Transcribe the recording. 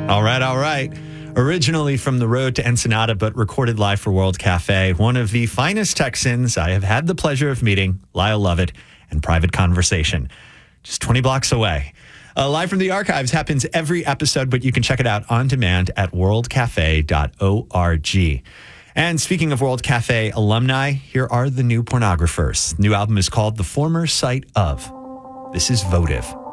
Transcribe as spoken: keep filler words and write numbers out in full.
All right, all right. Originally from the road to Ensenada, but recorded live for World Cafe, one of the finest Texans I have had the pleasure of meeting, Lyle Lovett, and Private Conversation, just twenty blocks away. Uh, live from the archives happens every episode, but you can check it out on demand at world cafe dot org. And speaking of World Cafe alumni, here are the new pornographers. New album is called The Former Sight of. This is Votive.